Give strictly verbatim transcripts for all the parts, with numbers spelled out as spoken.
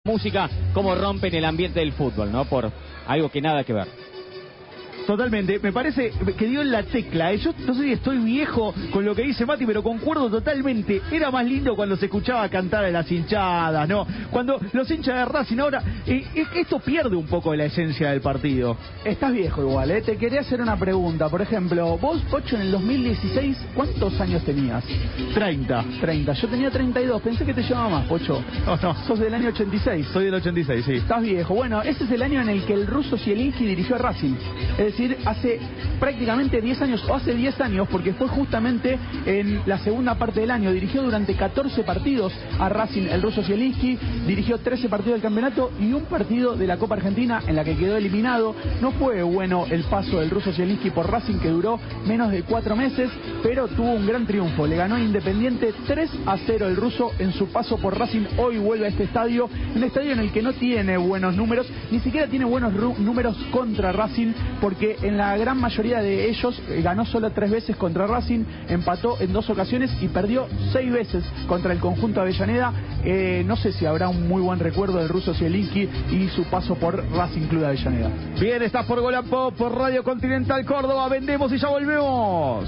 Música, cómo rompen el ambiente del fútbol, ¿no? Por algo que nada que ver. Totalmente, me parece que dio en la tecla. Yo no sé si estoy viejo con lo que dice Mati, pero concuerdo totalmente. Era más lindo cuando se escuchaba cantar a las hinchadas, ¿no? Cuando los hinchas de Racing ahora, eh, esto pierde un poco de la esencia del partido. Estás viejo igual, ¿eh? Te quería hacer una pregunta. Por ejemplo, vos, Pocho, en el dos mil dieciséis, ¿cuántos años tenías? treinta. treinta. Yo tenía treinta y dos. Pensé que te llevaba más, Pocho. No, no. Sos del año ochenta y seis. Soy del ochenta y seis, sí. Estás viejo. Bueno, ese es el año en el que el ruso Zielinski dirigió a Racing. Es decir, hace prácticamente diez años, o hace diez años, porque fue justamente en la segunda parte del año. Dirigió durante catorce partidos a Racing el ruso Zielinski, dirigió trece partidos del campeonato y un partido de la Copa Argentina en la que quedó eliminado. No fue bueno el paso del ruso Zielinski por Racing, que duró menos de cuatro meses, pero tuvo un gran triunfo. Le ganó Independiente tres a cero el ruso en su paso por Racing. Hoy vuelve a este estadio, un estadio en el que no tiene buenos números, ni siquiera tiene buenos números contra Racing, porque en la gran mayoría de ellos eh, ganó solo tres veces contra Racing, empató en dos ocasiones y perdió seis veces contra el conjunto Avellaneda. Eh, no sé si habrá un muy buen recuerdo del ruso Zielinski y su paso por Racing Club de Avellaneda. Bien, estás por Gol and Pop, por Radio Continental Córdoba. Vendemos y ya volvemos.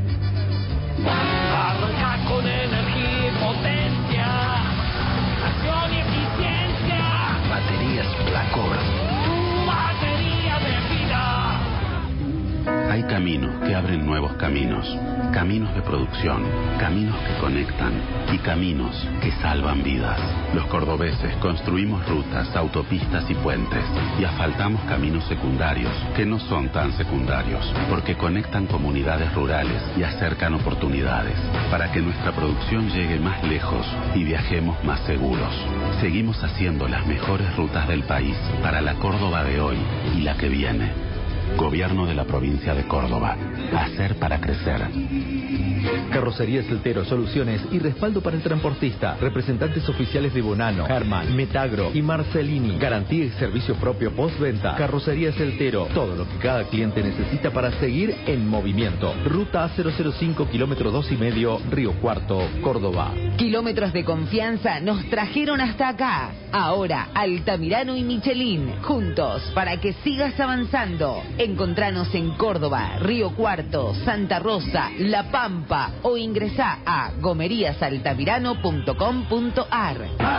Arranca con energía y potencia, acción y eficiencia. Baterías Placor. Tu batería de vida. Hay caminos que abren nuevos caminos, caminos de producción, caminos que conectan y caminos que salvan vidas. Los cordobeses construimos rutas, autopistas y puentes y asfaltamos caminos secundarios que no son tan secundarios porque conectan comunidades rurales y acercan oportunidades para que nuestra producción llegue más lejos y viajemos más seguros. Seguimos haciendo las mejores rutas del país para la Córdoba de hoy y la que viene. Gobierno de la provincia de Córdoba. Hacer para crecer. Carrocería Celtero, soluciones y respaldo para el transportista. Representantes oficiales de Bonano, Herman, Metagro y Marcelini. Garantía y servicio propio postventa. Carrocería Celtero. Todo lo que cada cliente necesita para seguir en movimiento. Ruta cero cero cinco, kilómetro dos y medio, Río Cuarto, Córdoba. Kilómetros de confianza nos trajeron hasta acá. Ahora, Altamirano y Michelin, juntos para que sigas avanzando. Encontranos en Córdoba, Río Cuarto, Santa Rosa, La Pampa o ingresá a gomerías altamirano punto com punto ar.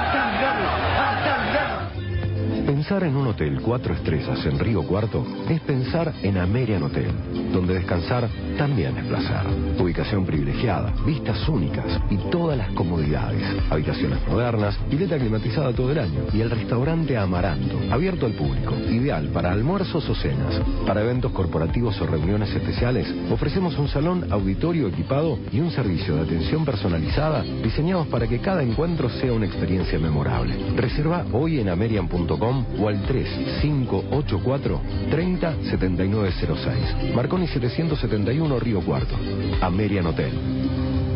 Pensar en un hotel cuatro estrellas en Río Cuarto es pensar en Amerian Hotel, donde descansar también es placer. Ubicación privilegiada, vistas únicas y todas las comodidades. Habitaciones modernas, pileta climatizada todo el año y el restaurante Amaranto, abierto al público, ideal para almuerzos o cenas. Para eventos corporativos o reuniones especiales, ofrecemos un salón auditorio equipado y un servicio de atención personalizada diseñados para que cada encuentro sea una experiencia memorable. Reserva hoy en amerian punto com o al tres cinco ocho cuatro, tres cero, siete nueve cero seis. Marconi setecientos setenta y uno, Río Cuarto. Amerian Hotel.